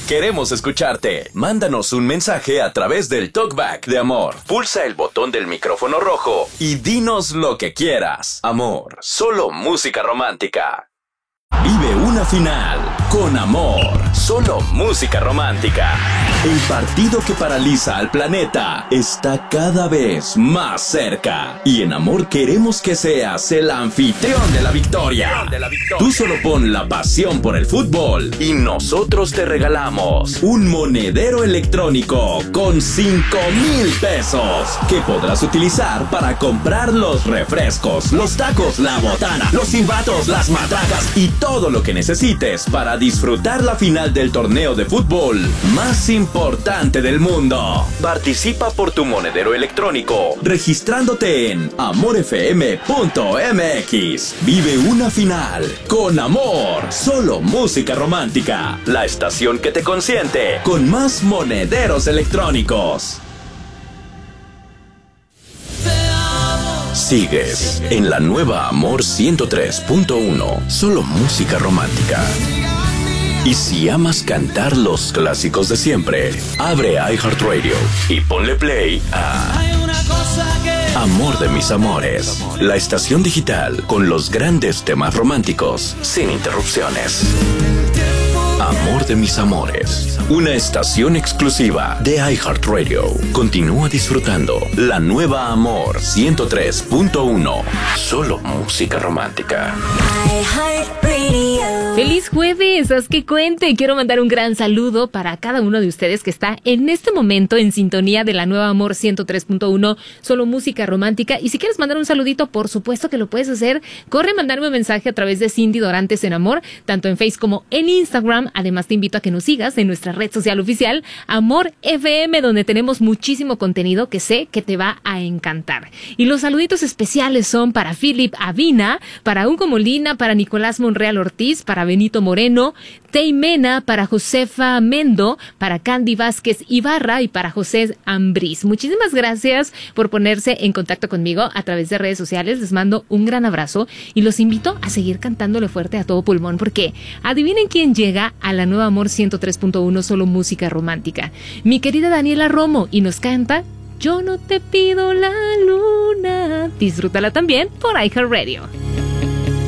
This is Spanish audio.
queremos escucharte. Mándanos un mensaje a través del Talkback de Amor. Pulsa el botón del micrófono rojo y dinos lo que quieras. Amor, solo música romántica. Vive una final con Amor, solo música romántica. El partido que paraliza al planeta está cada vez más cerca. Y en Amor queremos que seas el anfitrión de la victoria. Tú solo pon la pasión por el fútbol y nosotros te regalamos un monedero electrónico con 5,000 pesos que podrás utilizar para comprar los refrescos, los tacos, la botana, los silbatos, las matracas y todo lo que necesites para disfrutar la final del torneo de fútbol más importante del mundo. Participa por tu monedero electrónico registrándote en amorfm.mx. Vive una final con Amor, solo música romántica. La estación que te consiente con más monederos electrónicos. Sigues en la nueva Amor 103.1, solo música romántica. Y si amas cantar los clásicos de siempre, abre iHeartRadio y ponle play a Amor de mis amores, la estación digital con los grandes temas románticos, sin interrupciones. Amor de mis amores, una estación exclusiva de iHeartRadio. Continúa disfrutando la nueva Amor 103.1, solo música romántica. ¡Feliz jueves! Haz que cuente. Quiero mandar un gran saludo para cada uno de ustedes que está en este momento en sintonía de la nueva Amor 103.1, solo música romántica. Y si quieres mandar un saludito, por supuesto que lo puedes hacer. Corre a mandarme un mensaje a través de Cindy Dorantes en Amor, tanto en Facebook como en Instagram. Además, te invito a que nos sigas en nuestra red social oficial, Amor FM, donde tenemos muchísimo contenido que sé que te va a encantar. Y los saluditos especiales son para Philip Avina, para Unco Molina, para Nicolás Monreal Ortiz, para Benito Moreno, Teimena, para Josefa Mendo, para Candy Vázquez Ibarra y para José Ambriz. Muchísimas gracias por ponerse en contacto conmigo a través de redes sociales. Les mando un gran abrazo y los invito a seguir cantándole fuerte a todo pulmón, porque adivinen quién llega a la nueva Amor 103.1, solo música romántica. Mi querida Daniela Romo, y nos canta Yo no te pido la luna. Disfrútala también por iHeartRadio.